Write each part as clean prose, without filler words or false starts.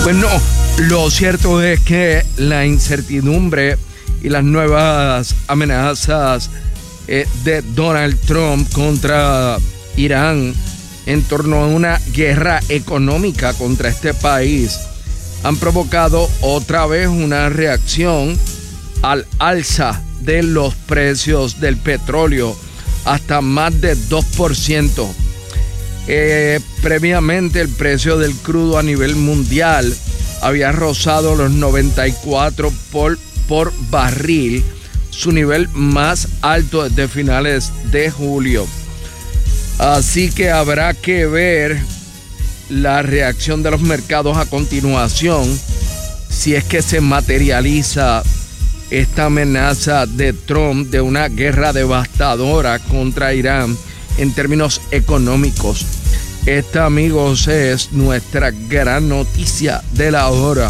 Bueno, lo cierto es que la incertidumbre y las nuevas amenazas de Donald Trump contra Irán en torno a una guerra económica contra este país han provocado otra vez una reacción al alza de los precios del petróleo hasta más de 2%. Previamente el precio del crudo a nivel mundial había rozado los 94 por barril, su nivel más alto desde finales de julio. Así que habrá que ver la reacción de los mercados a continuación, si es que se materializa esta amenaza de Trump de una guerra devastadora contra Irán en términos económicos. Esta, amigos, es nuestra gran noticia de la hora.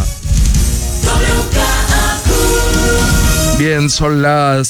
Bien, son las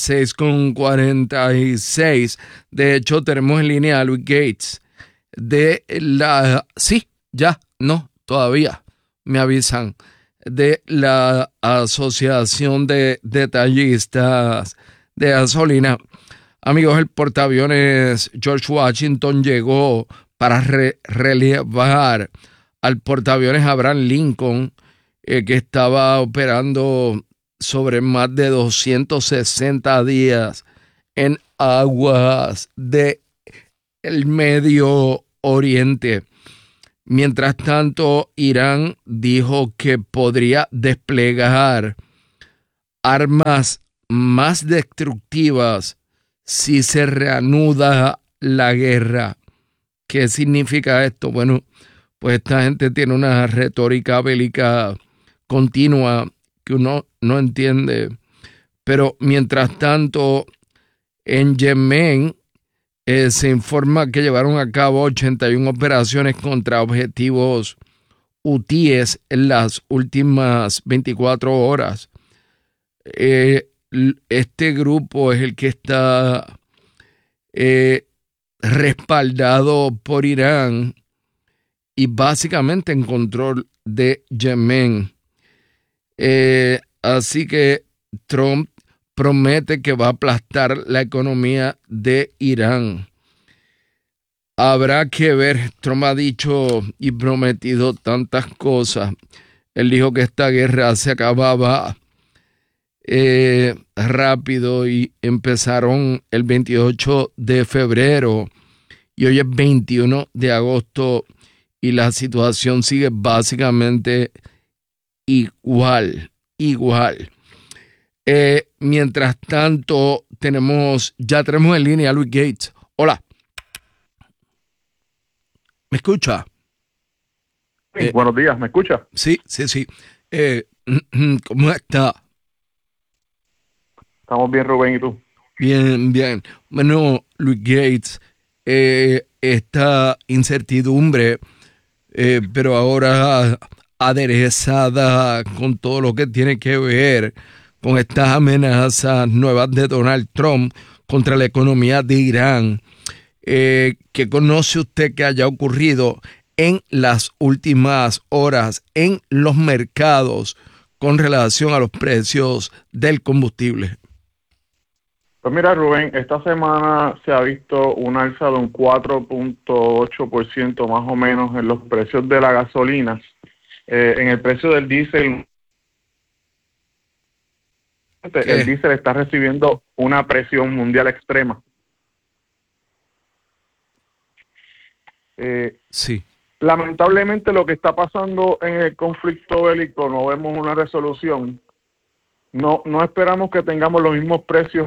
6:46. De hecho, tenemos en línea a Luis Gates de la... Sí, ya, no, todavía me avisan. De la Asociación de Detallistas de Gasolina. Amigos, el portaaviones George Washington llegó para relevar al portaaviones Abraham Lincoln, que estaba operando sobre más de 260 días en aguas del Medio Oriente. Mientras tanto, Irán dijo que podría desplegar armas más destructivas si se reanuda la guerra. ¿Qué significa esto? Bueno, pues esta gente tiene una retórica bélica continua que uno no entiende. Pero mientras tanto, en Yemen se informa que llevaron a cabo 81 operaciones contra objetivos hutíes en las últimas 24 horas. Este grupo es el que está respaldado por Irán y básicamente en control de Yemen. Así que Trump promete que va a aplastar la economía de Irán. Habrá que ver. Trump ha dicho y prometido tantas cosas. Él dijo que esta guerra se acababa rápido y empezaron el 28 de febrero y hoy es 21 de agosto y la situación sigue básicamente igual. Mientras tanto, ya tenemos en línea a Luis Gates. Hola. ¿Me escucha? Sí, buenos días, ¿me escucha? Sí. ¿Cómo está? Estamos bien, Rubén, ¿y tú? Bien. Bueno, Luis Gates, esta incertidumbre, pero ahora aderezada con todo lo que tiene que ver con estas amenazas nuevas de Donald Trump contra la economía de Irán. ¿Qué conoce usted que haya ocurrido en las últimas horas en los mercados con relación a los precios del combustible? Pues mira, Rubén, esta semana se ha visto un alza de un 4.8% más o menos en los precios de la gasolina. En el precio del diésel, el diésel está recibiendo una presión mundial extrema. Sí. Lamentablemente lo que está pasando en el conflicto bélico, no vemos una resolución. No esperamos que tengamos los mismos precios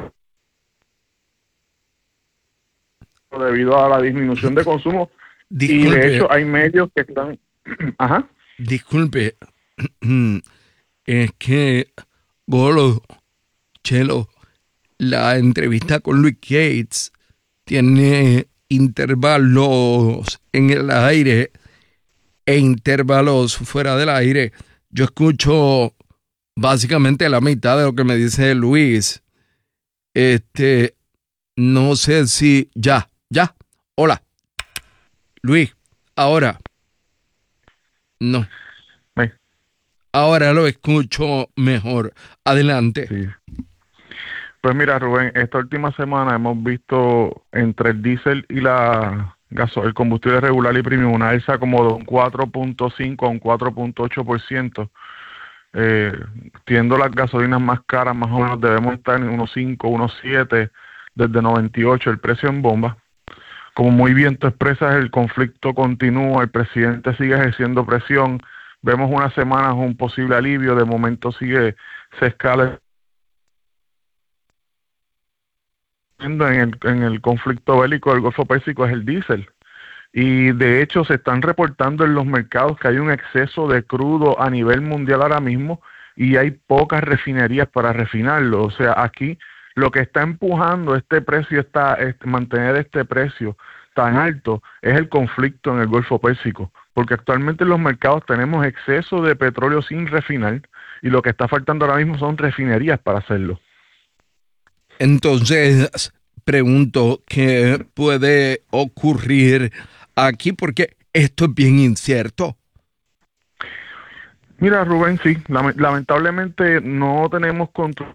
debido a la disminución de consumo. Disculpe, y de hecho hay medios que están... Ajá. Disculpe, es que Golo, Chelo, la entrevista con Luis Gates tiene intervalos en el aire e intervalos fuera del aire. Yo escucho básicamente la mitad de lo que me dice Luis. No sé si... Ya. Hola. Luis, ahora. No. Ahora lo escucho mejor. Adelante. Sí. Pues mira, Rubén, esta última semana hemos visto entre el diésel y el combustible regular y premium una alza como de un 4.5 a un 4.8%. Eh, Siendo las gasolinas más caras, más o menos debemos estar en unos 5, unos 7, desde 98 el precio en bomba. Como muy bien tú expresas, el conflicto continúa, el presidente sigue ejerciendo presión, vemos unas semanas un posible alivio, de momento se escala en el conflicto bélico del Golfo Pérsico es el diésel. Y de hecho se están reportando en los mercados que hay un exceso de crudo a nivel mundial ahora mismo y hay pocas refinerías para refinarlo. O sea, aquí lo que está empujando este precio, mantener este precio tan alto, es el conflicto en el Golfo Pérsico, porque actualmente en los mercados tenemos exceso de petróleo sin refinar y lo que está faltando ahora mismo son refinerías para hacerlo. Entonces, pregunto, ¿qué puede ocurrir aquí? Porque esto es bien incierto. Mira, Rubén, sí, lamentablemente no tenemos control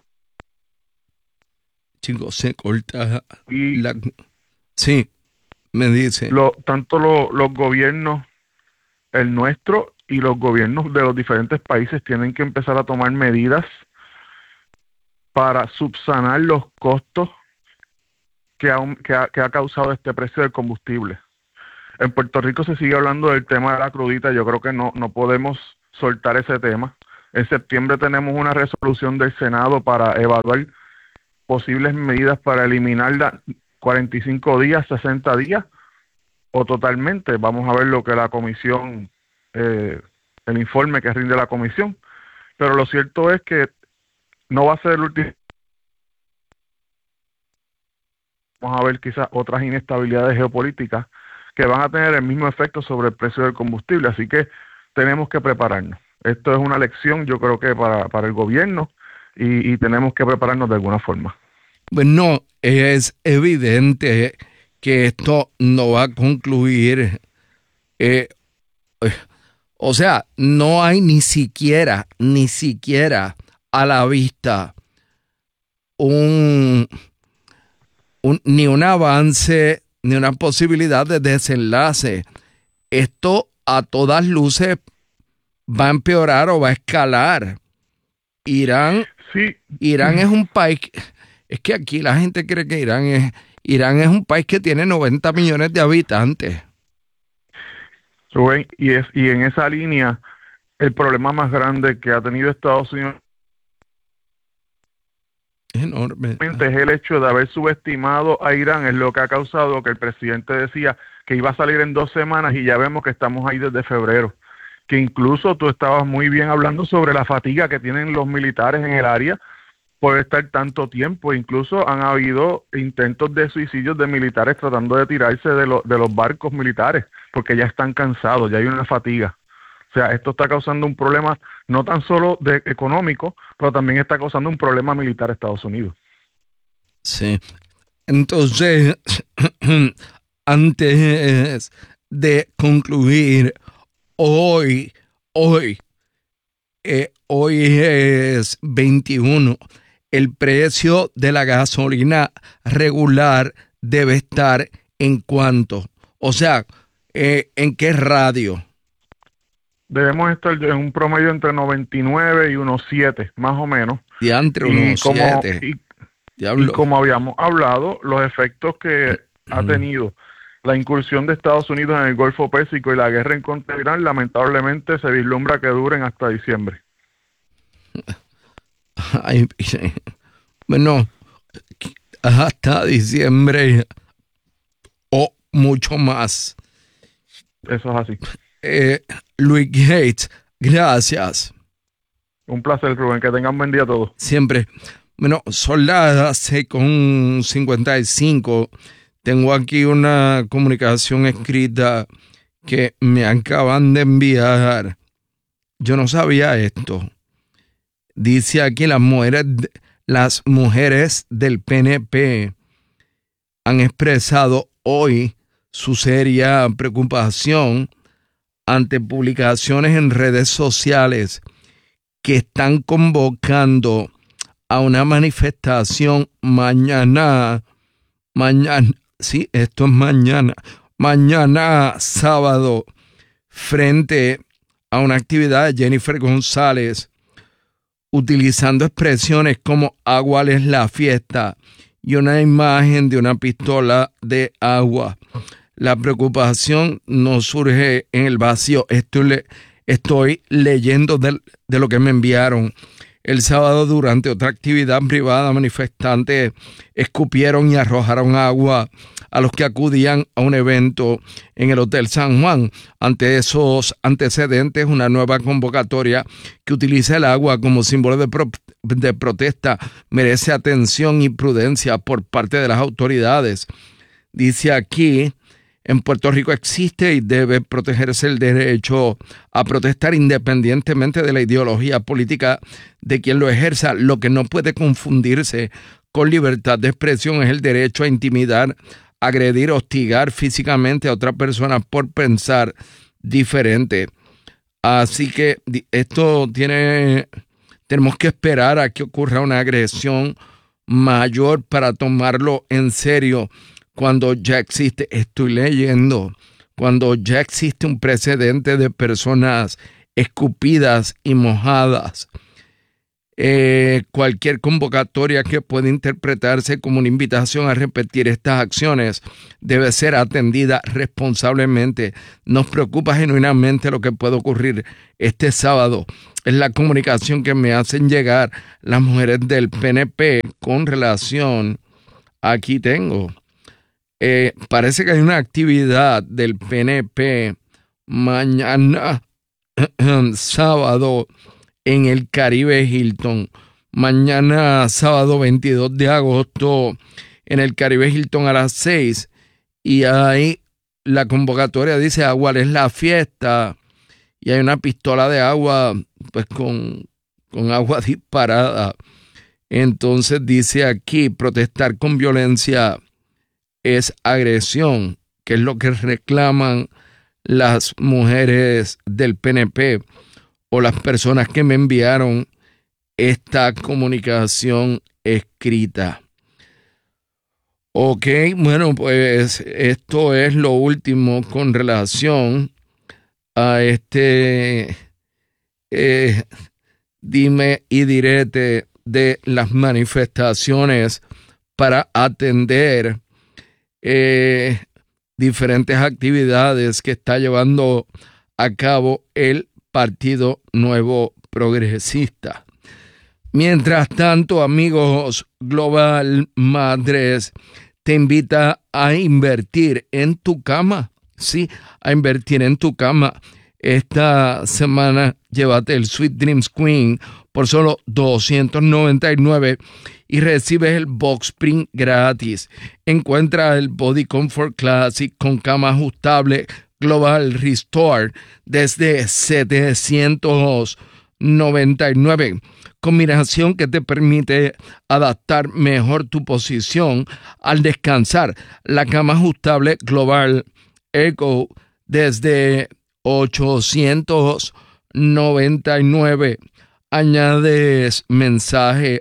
Chicos, se corta y la... Sí, me dice. los gobiernos, el nuestro y los gobiernos de los diferentes países tienen que empezar a tomar medidas para subsanar los costos que ha causado este precio del combustible. En Puerto Rico se sigue hablando del tema de la crudita, yo creo que no podemos soltar ese tema. En septiembre tenemos una resolución del Senado para evaluar posibles medidas para eliminarla 45 días, 60 días o totalmente. Vamos a ver lo que la comisión, el informe que rinde la comisión. Pero lo cierto es que no va a ser el último. Vamos a ver quizás otras inestabilidades geopolíticas que van a tener el mismo efecto sobre el precio del combustible. Así que tenemos que prepararnos. Esto es una lección, yo creo que para el gobierno y tenemos que prepararnos de alguna forma. Bueno, es evidente que esto no va a concluir. eh, o sea, no hay ni siquiera a la vista un ni un avance, ni una posibilidad de desenlace. Esto a todas luces va a empeorar o va a escalar. Irán es un país, es que aquí la gente cree que Irán es un país que tiene 90 millones de habitantes. Rubén, y en esa línea, el problema más grande que ha tenido Estados Unidos Es enorme. es el hecho de haber subestimado a Irán, es lo que ha causado que el presidente decía que iba a salir en 2 semanas y ya vemos que estamos ahí desde febrero. Que incluso tú estabas muy bien hablando sobre la fatiga que tienen los militares en el área por estar tanto tiempo. Incluso han habido intentos de suicidios de militares tratando de tirarse de los barcos militares porque ya están cansados, ya hay una fatiga. O sea, esto está causando un problema no tan solo económico, pero también está causando un problema militar a Estados Unidos. Sí. Entonces, antes de concluir, hoy es 21. El precio de la gasolina regular debe estar en cuánto. O sea, ¿en qué radio? Debemos estar en un promedio entre 99 y unos 7, más o menos. Diantre, unos 7. Y como habíamos hablado, los efectos que ha tenido la incursión de Estados Unidos en el Golfo Pérsico y la guerra en contra de Irán, lamentablemente se vislumbra que duren hasta diciembre. Ay, bueno, hasta diciembre o mucho más. Eso es así. Luis Gates, gracias. Un placer, Rubén. Que tengan buen día todos. Siempre. Bueno, son las 6:55. Tengo aquí una comunicación escrita que me acaban de enviar. Yo no sabía esto. Dice aquí las mujeres del PNP han expresado hoy su seria preocupación ante publicaciones en redes sociales que están convocando a una manifestación mañana, sí, esto es mañana sábado, frente a una actividad de Jennifer González, utilizando expresiones como agua es la fiesta y una imagen de una pistola de agua. La preocupación no surge en el vacío. Estoy leyendo de lo que me enviaron. El sábado, durante otra actividad privada, manifestantes escupieron y arrojaron agua a los que acudían a un evento en el Hotel San Juan. Ante esos antecedentes, una nueva convocatoria que utiliza el agua como símbolo de protesta merece atención y prudencia por parte de las autoridades. Dice aquí: en Puerto Rico existe y debe protegerse el derecho a protestar independientemente de la ideología política de quien lo ejerza. Lo que no puede confundirse con libertad de expresión es el derecho a intimidar, agredir, hostigar físicamente a otra persona por pensar diferente. Así que tenemos que esperar a que ocurra una agresión mayor para tomarlo en serio. Cuando ya existe un precedente de personas escupidas y mojadas, cualquier convocatoria que pueda interpretarse como una invitación a repetir estas acciones debe ser atendida responsablemente. Nos preocupa genuinamente lo que puede ocurrir este sábado. Es la comunicación que me hacen llegar las mujeres del PNP con relación, aquí tengo. Parece que hay una actividad del PNP mañana sábado en el Caribe Hilton. Mañana sábado 22 de agosto en el Caribe Hilton a las 6. Y ahí la convocatoria dice agua es la fiesta. Y hay una pistola de agua pues con agua disparada. Entonces dice aquí: protestar con violencia es agresión, que es lo que reclaman las mujeres del PNP o las personas que me enviaron esta comunicación escrita. Ok, bueno, pues esto es lo último con relación a dime y direte de las manifestaciones para atender diferentes actividades que está llevando a cabo el Partido Nuevo Progresista. Mientras tanto, amigos, Global Matres te invita a invertir en tu cama. Sí, a invertir en tu cama. Esta semana llévate el Sweet Dreams Queen por solo $299 y recibes el Box Spring gratis. Encuentra el Body Comfort Classic con cama ajustable Global Restore desde $799. Combinación que te permite adaptar mejor tu posición al descansar. La cama ajustable Global Echo desde $899. Añades masaje,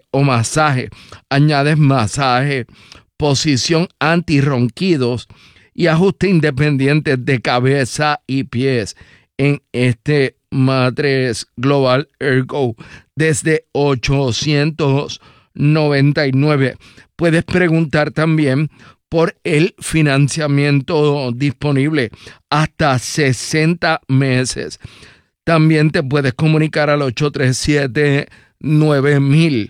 posición anti-ronquidos y ajuste independiente de cabeza y pies en este Matres Global Ergo desde $899. Puedes preguntar también por el financiamiento disponible hasta 60 meses. También te puedes comunicar al 837-9000,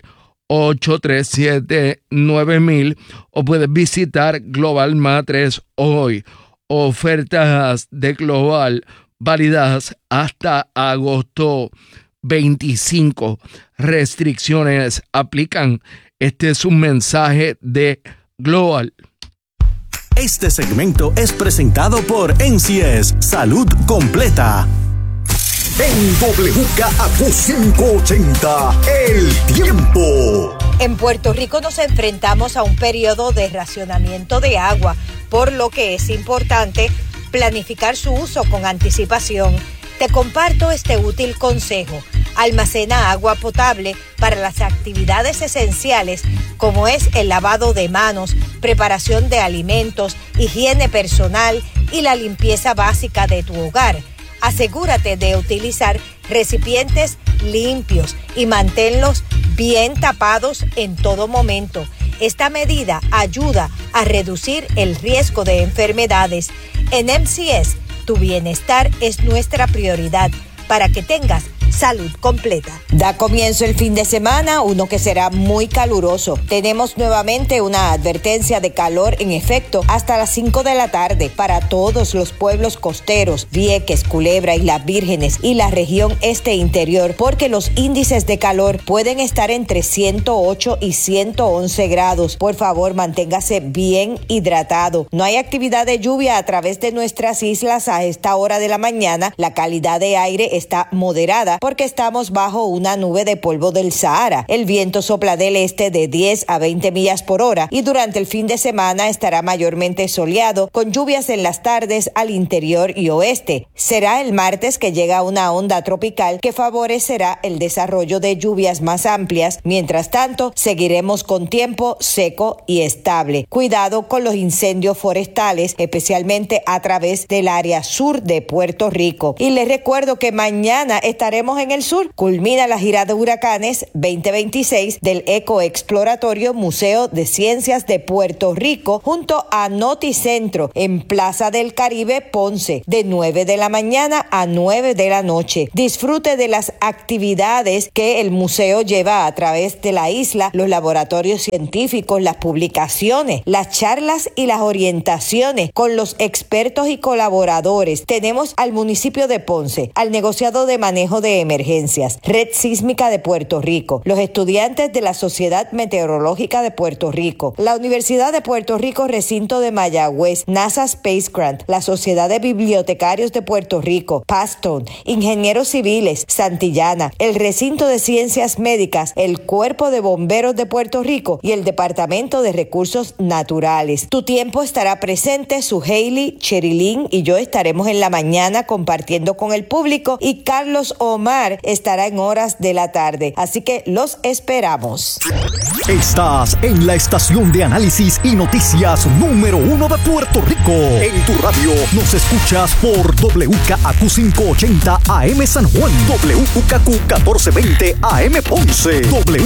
837-9000, o puedes visitar Global Matres hoy. Ofertas de Global válidas hasta agosto 25. Restricciones aplican. Este es un mensaje de Global. Este segmento es presentado por NCS Salud Completa. En WKAQ 580, el tiempo. En Puerto Rico nos enfrentamos a un periodo de racionamiento de agua, por lo que es importante planificar su uso con anticipación. Te comparto este útil consejo. Almacena agua potable para las actividades esenciales como es el lavado de manos, preparación de alimentos, higiene personal y la limpieza básica de tu hogar. Asegúrate de utilizar recipientes limpios y manténlos bien tapados en todo momento. Esta medida ayuda a reducir el riesgo de enfermedades. En MCS, tu bienestar es nuestra prioridad para que tengas salud completa. Da comienzo el fin de semana, uno que será muy caluroso. Tenemos nuevamente una advertencia de calor en efecto hasta las 5 de la tarde para todos los pueblos costeros, Vieques, Culebra, Islas Vírgenes y la región este interior, porque los índices de calor pueden estar entre 108 y 111 grados. Por favor, manténgase bien hidratado. No hay actividad de lluvia a través de nuestras islas a esta hora de la mañana. La calidad de aire está moderada porque estamos bajo una nube de polvo del Sahara. El viento sopla del este de 10 a 20 millas por hora y durante el fin de semana estará mayormente soleado con lluvias en las tardes al interior y oeste. Será el martes que llega una onda tropical que favorecerá el desarrollo de lluvias más amplias. Mientras tanto, seguiremos con tiempo seco y estable. Cuidado con los incendios forestales, especialmente a través del área sur de Puerto Rico. Y les recuerdo que mañana estaremos en el sur. Culmina la gira de huracanes 2026 del Ecoexploratorio Museo de Ciencias de Puerto Rico junto a Noticentro en Plaza del Caribe, Ponce, de 9 de la mañana a 9 de la noche. Disfrute de las actividades que el museo lleva a través de la isla, los laboratorios científicos, las publicaciones, las charlas y las orientaciones con los expertos y colaboradores. Tenemos al municipio de Ponce, al negociado de manejo de emergencias, Red Sísmica de Puerto Rico, los estudiantes de la Sociedad Meteorológica de Puerto Rico, la Universidad de Puerto Rico, Recinto de Mayagüez, NASA Space Grant, la Sociedad de Bibliotecarios de Puerto Rico, Pastone, Ingenieros Civiles, Santillana, el Recinto de Ciencias Médicas, el Cuerpo de Bomberos de Puerto Rico y el Departamento de Recursos Naturales. Tu tiempo estará presente, su Hailey, Cherilyn y yo estaremos en la mañana compartiendo con el público y Carlos Omar estará en horas de la tarde, así que los esperamos. Estás en la estación de análisis y noticias número 1 de Puerto Rico. En tu radio nos escuchas por WKAQ 580 AM San Juan, WKQ 1420 AM Ponce,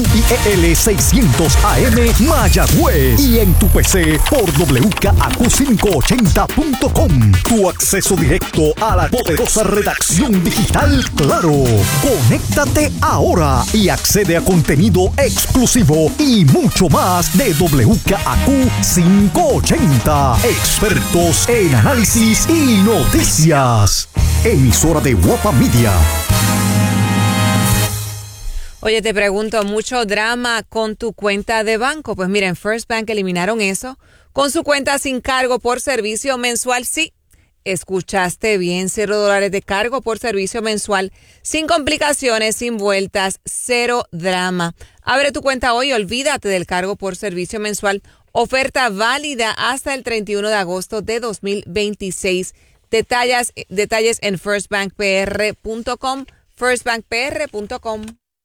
WIEL 600 AM Mayagüez y en tu PC por WKAQ580.com. Tu acceso directo a la poderosa redacción digital Claro. Conéctate ahora y accede a contenido exclusivo y mucho más de WKAQ 580. Expertos en análisis y noticias. Emisora de Guapa Media. Oye, te pregunto, ¿mucho drama con tu cuenta de banco? Pues mira, en First Bank eliminaron eso con su cuenta sin cargo por servicio mensual. Sí, escuchaste bien, $0 de cargo por servicio mensual, sin complicaciones, sin vueltas, cero drama. Abre tu cuenta hoy y olvídate del cargo por servicio mensual. Oferta válida hasta el 31 de agosto de 2026. Detalles en firstbankpr.com, firstbankpr.com.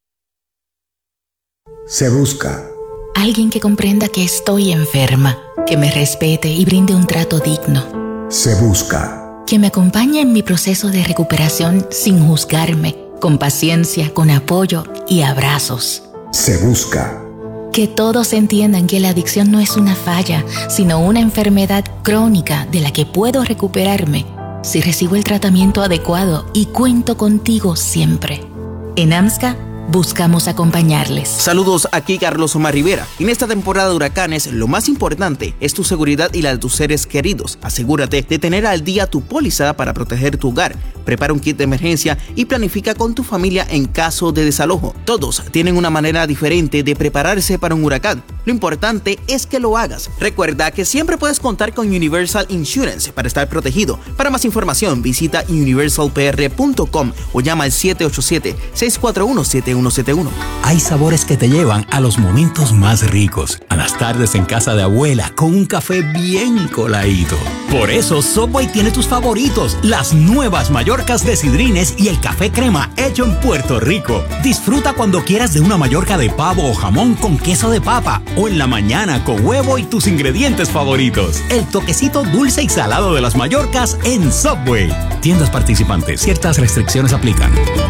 Se busca alguien que comprenda que estoy enferma, que me respete y brinde un trato digno. Se busca que me acompañe en mi proceso de recuperación sin juzgarme, con paciencia, con apoyo y abrazos. Se busca que todos entiendan que la adicción no es una falla, sino una enfermedad crónica de la que puedo recuperarme si recibo el tratamiento adecuado y cuento contigo siempre. En AMSCA buscamos acompañarles. Saludos, aquí Carlos Omar Rivera. En esta temporada de huracanes, lo más importante es tu seguridad y la de tus seres queridos. Asegúrate de tener al día tu póliza para proteger tu hogar. Prepara un kit de emergencia y planifica con tu familia en caso de desalojo. Todos tienen una manera diferente de prepararse para un huracán. Lo importante es que lo hagas. Recuerda que siempre puedes contar con Universal Insurance para estar protegido. Para más información, visita universalpr.com o llama al 787-641-7171. Hay sabores que te llevan a los momentos más ricos, a las tardes en casa de abuela con un café bien coladito. Por eso Subway tiene tus favoritos, las nuevas Mallorcas de Sidrines y el café crema hecho en Puerto Rico. Disfruta cuando quieras de una Mallorca de pavo o jamón con queso de papa o en la mañana con huevo y tus ingredientes favoritos. El toquecito dulce y salado de las Mallorcas en Subway. Tiendas participantes, ciertas restricciones aplican.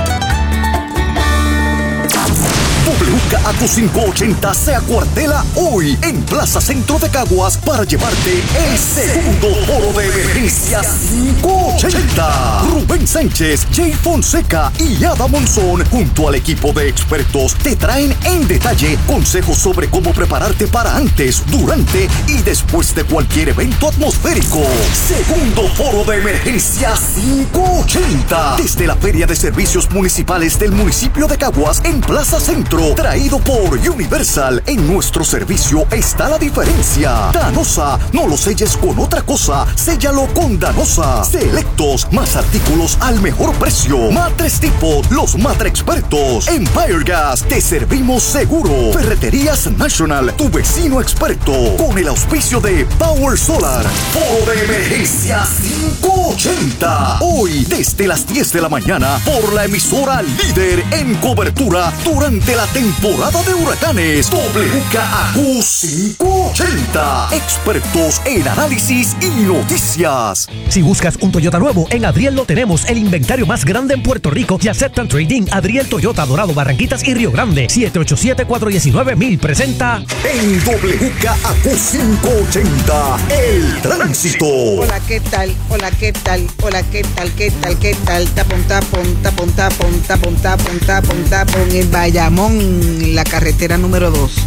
WKAQ 580 se acuartela hoy en Plaza Centro de Caguas para llevarte el segundo foro de emergencias 580. Rubén Sánchez, Jay Fonseca y Ada Monzón, junto al equipo de expertos, te traen en detalle consejos sobre cómo prepararte para antes, durante y después de cualquier evento atmosférico. Segundo foro de emergencias 580. Desde la Feria de Servicios Municipales del municipio de Caguas en Plaza Centro. Traído por Universal. En nuestro servicio está la diferencia. Danosa, no lo selles con otra cosa, séllalo con Danosa. Selectos, más artículos al mejor precio. Matres Tipo, los Matre Expertos. Empire Gas, te servimos seguro. Ferreterías National, tu vecino experto. Con el auspicio de Power Solar. Foro de emergencia 580. Hoy, desde las 10 de la mañana, por la emisora líder en cobertura durante la temporada de huracanes. WKAQ 580. Expertos en análisis y noticias. Si buscas un Toyota nuevo, en Adriel lo tenemos. El inventario más grande en Puerto Rico y aceptan trading. Adriel Toyota, Dorado, Barranquitas y Río Grande. 787-419-1000 presenta en WKAQ 580 El Tránsito. Hola, ¿qué tal? Hola, ¿qué tal? Hola, ¿qué tal? ¿Qué tal? ¿Qué tal? Tapón en Bayamón, la carretera número 2.